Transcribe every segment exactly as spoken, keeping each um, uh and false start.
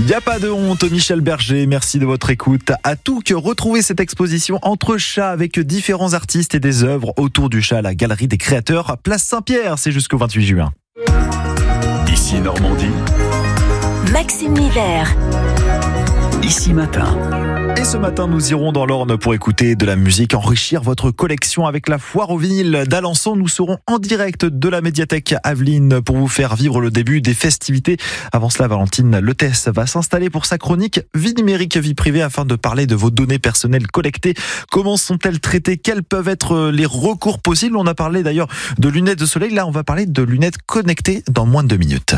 Y a pas de honte, Michel Berger, merci de votre écoute. À tout que retrouver cette exposition entre chats avec différents artistes et des œuvres autour du chat à la Galerie des Créateurs, place Saint-Pierre, c'est jusqu'au vingt-huit juin. Ici Normandie. Maxime Miller. Ici Matin. Et ce matin, nous irons dans l'Orne pour écouter de la musique, enrichir votre collection avec la foire au vinyle d'Alençon. Nous serons en direct de la médiathèque Aveline pour vous faire vivre le début des festivités. Avant cela, Valentine Letès va s'installer pour sa chronique Vie numérique, vie privée afin de parler de vos données personnelles collectées. Comment sont-elles traitées? Quels peuvent être les recours possibles? On a parlé d'ailleurs de lunettes de soleil. Là, on va parler de lunettes connectées dans moins de deux minutes.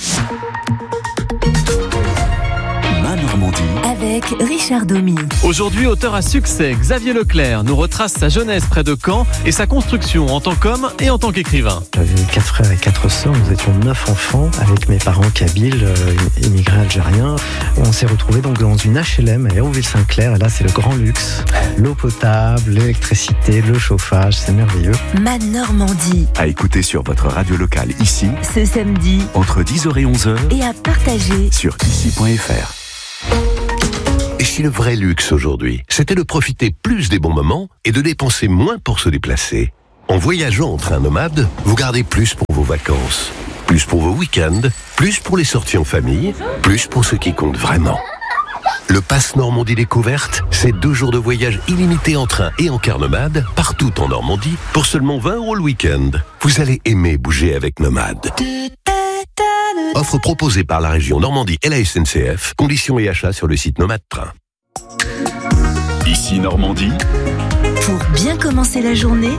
Normandie. Avec Richard Domy. Aujourd'hui, auteur à succès, Xavier Leclerc nous retrace sa jeunesse près de Caen et sa construction en tant qu'homme et en tant qu'écrivain. J'avais quatre frères et quatre sœurs, nous étions neuf enfants avec mes parents kabyles, euh, immigrés algériens. On s'est retrouvés donc dans une H L M à Hérouville-Saint-Clair et là c'est le grand luxe. L'eau potable, l'électricité, le chauffage, c'est merveilleux. Ma Normandie. À écouter sur votre radio locale ici, Ce samedi. entre dix heures et onze heures, Et à partager. sur ici point f r. Et si le vrai luxe aujourd'hui, c'était de profiter plus des bons moments et de dépenser moins pour se déplacer? En voyageant en train nomade, vous gardez plus pour vos vacances, plus pour vos week-ends, plus pour les sorties en famille, plus pour ce qui compte vraiment. Le Pass Normandie Découverte, c'est deux jours de voyage illimité en train et en car nomade, partout en Normandie, pour seulement vingt euros le week-end. Vous allez aimer bouger avec Nomade. Offre proposée par la région Normandie et la S N C F. Conditions et achats sur le site Nomade Train. Ici Normandie. Pour bien commencer la journée.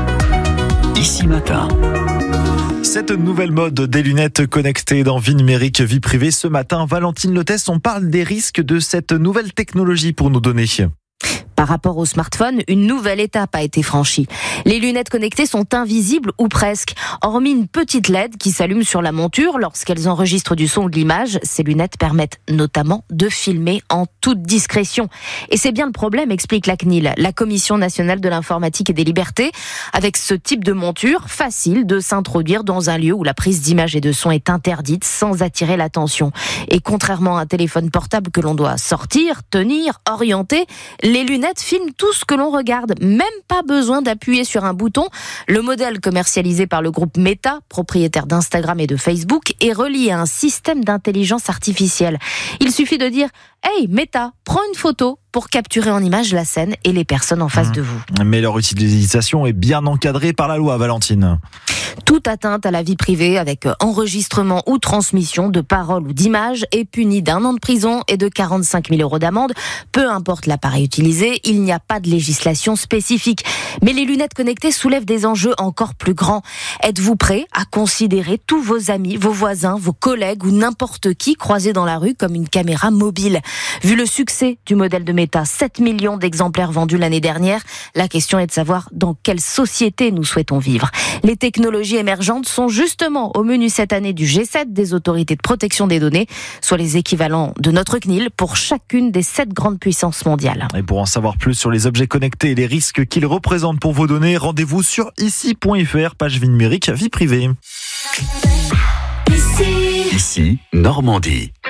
Ici Matin. Cette nouvelle mode des lunettes connectées dans vie numérique, vie privée. Ce matin, Valentine Letès, on parle des risques de cette nouvelle technologie pour nos données. Par rapport au smartphone, une nouvelle étape a été franchie. Les lunettes connectées sont invisibles ou presque. Hormis une petite L E D qui s'allume sur la monture lorsqu'elles enregistrent du son ou de l'image, ces lunettes permettent notamment de filmer en toute discrétion. Et c'est bien le problème, explique la C N I L, la Commission nationale de l'informatique et des libertés. Avec ce type de monture, facile de s'introduire dans un lieu où la prise d'image et de son est interdite sans attirer l'attention. Et contrairement à un téléphone portable que l'on doit sortir, tenir, orienter, les lunettes filme tout ce que l'on regarde, même pas besoin d'appuyer sur un bouton. Le modèle commercialisé par le groupe Meta, propriétaire d'Instagram et de Facebook, est relié à un système d'intelligence artificielle. Il suffit de dire « Hey Meta, prends une photo » pour capturer en image la scène et les personnes en face mmh. de vous. Mais leur utilisation est bien encadrée par la loi, Valentine. Toute atteinte à la vie privée avec enregistrement ou transmission de paroles ou d'images est punie d'un an de prison et de quarante-cinq mille euros d'amende. Peu importe l'appareil utilisé, il n'y a pas de législation spécifique. Mais les lunettes connectées soulèvent des enjeux encore plus grands. Êtes-vous prêt à considérer tous vos amis, vos voisins, vos collègues ou n'importe qui croisé dans la rue comme une caméra mobile? Vu le succès du modèle de Meta, sept millions d'exemplaires vendus l'année dernière, la question est de savoir dans quelle société nous souhaitons vivre. Les technologies émergentes sont justement au menu cette année du G sept des autorités de protection des données, soit les équivalents de notre C N I L pour chacune des sept grandes puissances mondiales. Et pour en savoir plus sur les objets connectés et les risques qu'ils représentent pour vos données, rendez-vous sur ici point f r, page vie numérique, vie privée. Ici Normandie.